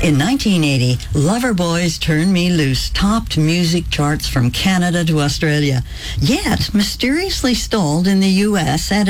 In 1980, Loverboy's Turn Me Loose topped music charts from Canada to Australia, yet mysteriously stalled in the US at